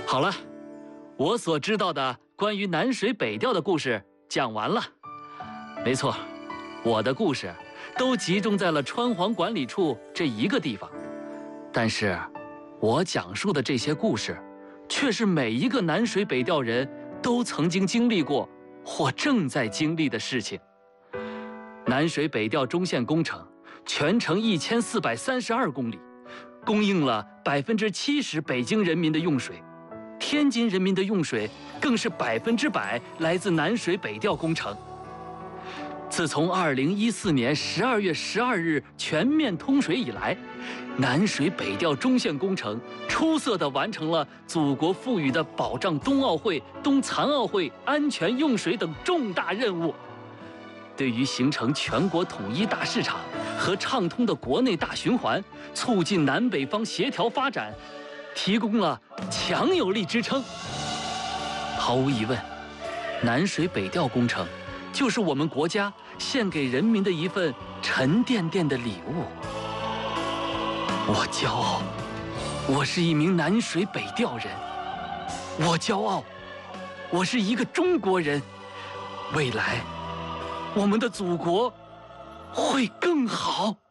好了，我所知道的关于南水北调的故事讲完了。没错，我的故事都集中在了川皇管理处这一个地方，但是，我讲述的这些故事，却是每一个南水北调人都曾经经历过或正在经历的事情。南水北调中线工程全程1432公里，供应了70%北京人民的用水，天津人民的用水更是100%来自南水北调工程。自从2014年12月12日全面通水以来，南水北调中线工程出色地完成了祖国赋予的保障冬奥会、冬残奥会安全用水等重大任务，对于形成全国统一大市场和畅通的国内大循环，促进南北方协调发展，提供了强有力支撑。毫无疑问，南水北调工程就是我们国家献给人民的一份沉甸甸的礼物。我骄傲，我是一名南水北调人；我骄傲，我是一个中国人。未来，我们的祖国会更好。